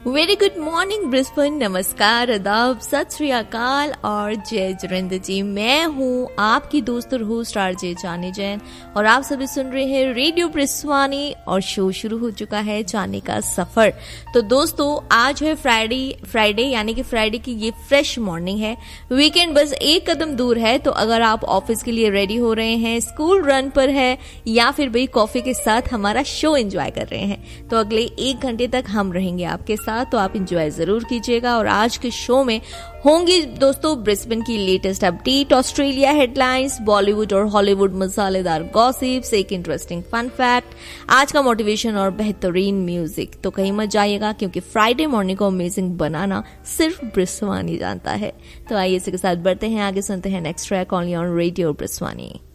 Very good morning Brisbane, नमस्कार, आदाब, सत श्री अकाल और जय जितेंद्र जी। मैं हूँ आपकी दोस्त और होस्ट आरजे जानी जैन और आप सभी सुन रहे हैं रेडियो ब्रिस्वानी और शो शुरू हो चुका है जाने का सफर। तो दोस्तों आज है फ्राइडे यानी कि फ्राइडे की ये फ्रेश मॉर्निंग है। वीकेंड बस एक कदम दूर है। तो अगर आप ऑफिस के लिए रेडी हो रहे हैं, स्कूल रन पर है या फिर भाई कॉफी के साथ हमारा शो एंजॉय कर रहे हैं, तो अगले 1 घंटे तक हम रहेंगे आपके साथ। तो आप एंजॉय जरूर कीजिएगा। और आज के शो में होंगी दोस्तों ब्रिस्बेन की latest update, Australia headlines, Bollywood और हॉलीवुड मसालेदार गॉसिप्स, एक इंटरेस्टिंग फन फैक्ट, आज का मोटिवेशन और बेहतरीन म्यूजिक। तो कहीं मत जाइएगा क्योंकि फ्राइडे मॉर्निंग को अमेजिंग बनाना सिर्फ ब्रिस्वानी जानता है। तो आइए इसी के साथ बढ़ते हैं आगे, सुनते हैं next track only on radio ब्रिस्वानी।